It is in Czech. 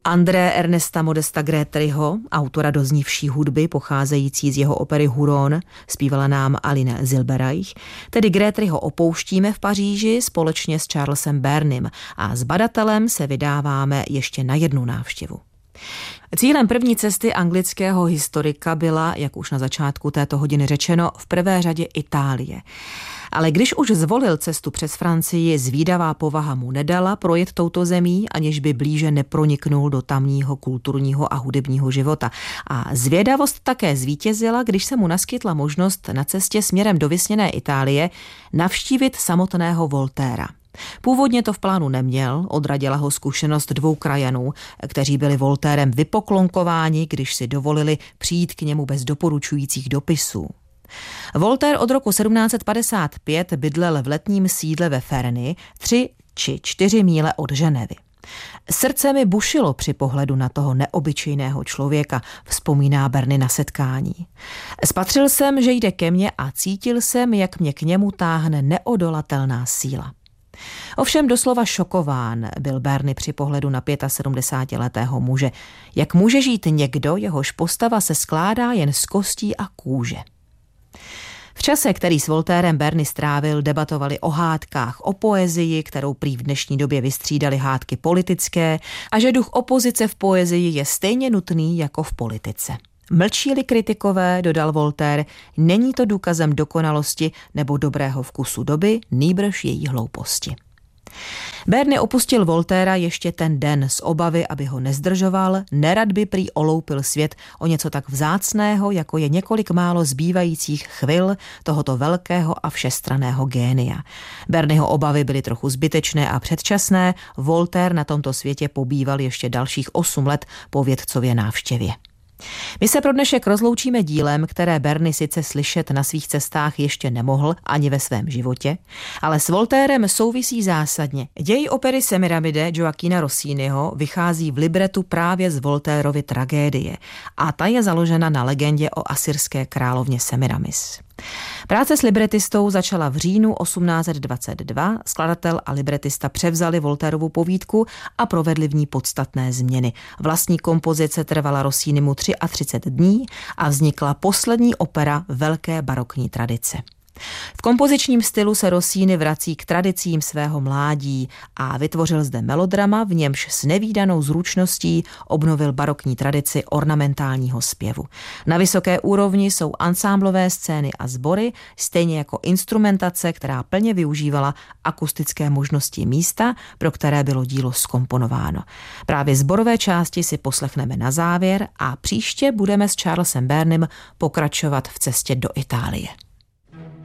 André Ernesta Modesta Grétryho, autora doznívší hudby pocházející z jeho opery Huron, zpívala nám Alina Zilberreich, tedy Grétryho opouštíme v Paříži společně s Charlesem Bernem a s badatelem se vydáváme ještě na jednu návštěvu. Cílem první cesty anglického historika byla, jak už na začátku této hodiny řečeno, v prvé řadě Itálie. Ale když už zvolil cestu přes Francii, zvídavá povaha mu nedala projet touto zemí, aniž by blíže neproniknul do tamního kulturního a hudebního života. A zvědavost také zvítězila, když se mu naskytla možnost na cestě směrem do vysněné Itálie navštívit samotného Voltaira. Původně to v plánu neměl, odradila ho zkušenost 2 krajanů, kteří byli Voltairem vypoklonkováni, když si dovolili přijít k němu bez doporučujících dopisů. Voltaire od roku 1755 bydlel v letním sídle ve Ferny, 3 či 4 míle od Ženevy. Srdce mi bušilo při pohledu na toho neobyčejného člověka, vzpomíná Berny na setkání. Spatřil jsem, že jde ke mně a cítil jsem, jak mě k němu táhne neodolatelná síla. Ovšem doslova šokován byl Berny při pohledu na 75letého muže. Jak může žít někdo, jehož postava se skládá jen z kostí a kůže? V čase, který s Voltairem Berny strávil, debatovali o hádkách, o poezii, kterou prý v dnešní době vystřídaly hádky politické, a že duch opozice v poezii je stejně nutný jako v politice. Mlčí-li kritikové, dodal Voltaire, není to důkazem dokonalosti nebo dobrého vkusu doby, nýbrž její hlouposti. Berny opustil Voltaira ještě ten den z obavy, aby ho nezdržoval, nerad by prý oloupil svět o něco tak vzácného, jako je několik málo zbývajících chvil tohoto velkého a všestranného génia. Bernyho obavy byly trochu zbytečné a předčasné, Voltaire na tomto světě pobýval ještě dalších 8 let po vědcově návštěvě. My se pro dnešek rozloučíme dílem, které Berny sice slyšet na svých cestách ještě nemohl ani ve svém životě, ale s Voltairem souvisí zásadně. Děj opery Semiramide Gioacchina Rossiniho vychází v libretu právě z Voltairovy tragédie a ta je založena na legendě o asyrské královně Semiramis. Práce s libretistou začala v říjnu 1822, skladatel a libretista převzali Voltairovu povídku a provedli v ní podstatné změny. Vlastní kompozice trvala Rossinimu 33 dní a vznikla poslední opera velké barokní tradice. V kompozičním stylu se Rossini vrací k tradicím svého mládí a vytvořil zde melodrama, v němž s nevídanou zručností obnovil barokní tradici ornamentálního zpěvu. Na vysoké úrovni jsou ansámblové scény a sbory, stejně jako instrumentace, která plně využívala akustické možnosti místa, pro které bylo dílo zkomponováno. Právě sborové části si poslechneme na závěr a příště budeme s Charlesem Bernem pokračovat v cestě do Itálie.